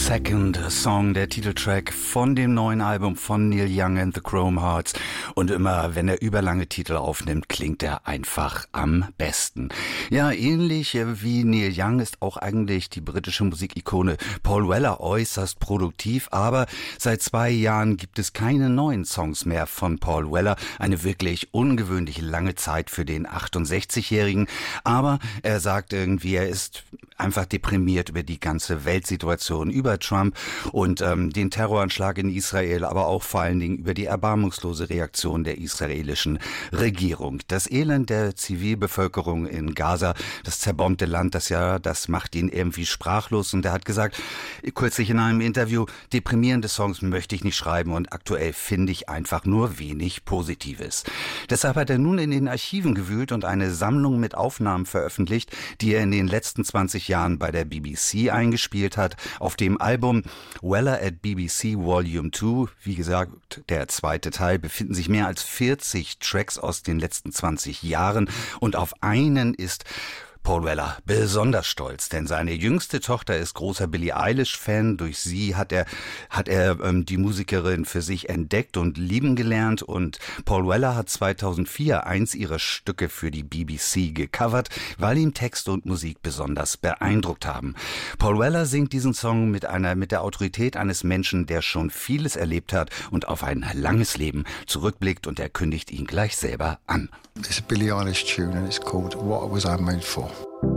Second Song, der Titeltrack von dem neuen Album von Neil Young and the Chrome Hearts. Und immer, wenn er überlange Titel aufnimmt, klingt er einfach am besten. Ja, ähnlich wie Neil Young ist auch eigentlich die britische Musikikone Paul Weller äußerst produktiv, aber seit 2 Jahren gibt es keine neuen Songs mehr von Paul Weller. Eine wirklich ungewöhnlich lange Zeit für den 68-Jährigen. Aber er sagt irgendwie, er ist einfach deprimiert über die ganze Weltsituation, über Trump und den Terroranschlag in Israel, aber auch vor allen Dingen über die erbarmungslose Reaktion der israelischen Regierung. Das Elend der Zivilbevölkerung in Gaza, das zerbombte Land, das macht ihn irgendwie sprachlos. Und er hat gesagt, kürzlich in einem Interview, deprimierende Songs möchte ich nicht schreiben und aktuell finde ich einfach nur wenig Positives. Deshalb hat er nun in den Archiven gewühlt und eine Sammlung mit Aufnahmen veröffentlicht, die er in den letzten 20 Jahren bei der BBC eingespielt hat. Auf dem Album Weller at BBC Volume 2, wie gesagt, der zweite Teil, befinden sich mehr als 40 Tracks aus den letzten 20 Jahren und auf einen ist Paul Weller besonders stolz, denn seine jüngste Tochter ist großer Billie Eilish-Fan. Durch sie hat er die Musikerin für sich entdeckt und lieben gelernt. Und Paul Weller hat 2004 eins ihrer Stücke für die BBC gecovert, weil ihm Text und Musik besonders beeindruckt haben. Paul Weller singt diesen Song mit der Autorität eines Menschen, der schon vieles erlebt hat und auf ein langes Leben zurückblickt, und er kündigt ihn gleich selber an. It's a Billie Eilish tune and it's called What Was I Made For.